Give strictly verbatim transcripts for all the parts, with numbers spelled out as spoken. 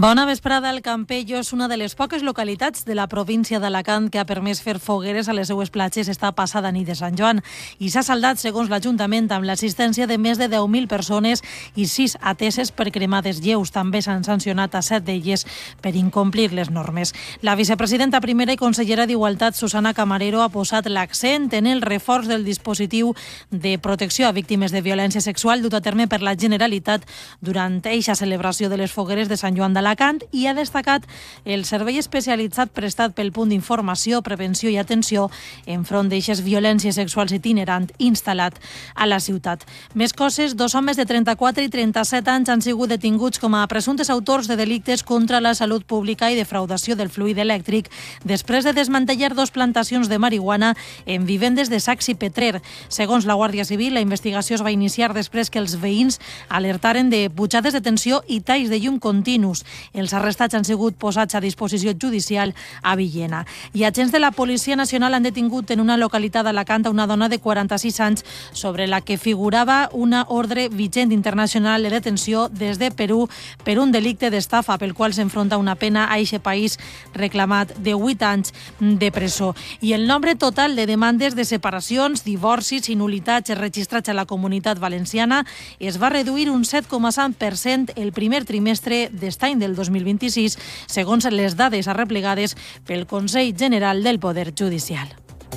Bona vesprada. El Campello és una de les poques localitats de la província d'Alacant que ha permès fer fogueres a les seues platges esta passada nit de Sant Joan i s'ha saldat, segons l'Ajuntament, amb l'assistència de més de deu mil persones i sis ateses per cremades lleus. També s'han sancionat a set d'elles per incomplir les normes. La vicepresidenta primera i consellera d'Igualtat, Susana Camarero, ha posat l'accent en el reforç del dispositiu de protecció a víctimes de violència sexual dut a terme per la Generalitat durant eixa celebració de les fogueres de Sant Joan d'Alacant i ha destacat el servei especialitzat prestat pel punt d'informació, prevenció i atenció enfront d'eixes violències sexuals itinerant instal·lat a la ciutat. Més coses, dos homes de trenta-quatre i trenta-set anys han sigut detinguts com a presumptes autors de delictes contra la salut pública i defraudació del fluid elèctric després de desmantellar dos plantacions de marihuana en vivendes de Sacs i Petrer. Segons la Guàrdia Civil, la investigació es va iniciar després que els veïns alertaren de pujades de tensió i talls de llum continus. Els arrestats han sigut posats a disposició judicial a Villena. I agents de la Policia Nacional han detingut en una localitat d'Alacant una dona de quaranta-sis anys sobre la que figurava una ordre vigent internacional de detenció des de Perú per un delicte d'estafa pel qual s'enfronta una pena a eixe país reclamat de vuit anys de presó. I el nombre total de demandes de separacions, divorcis i nulitats registrats a la Comunitat Valenciana es va reduir un set coma set per cent el primer trimestre d'est any del dos mil vint-i-sis, segons les dades arreplegades pel Consell General del Poder Judicial.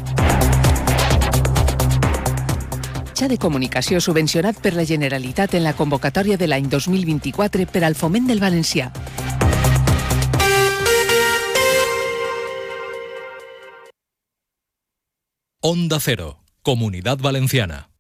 Mitjà de comunicació subvencionat per la Generalitat en la convocatòria de l'any dos mil vint-i-quatre per al foment del valencià. Onda Cero, Comunidad Valenciana.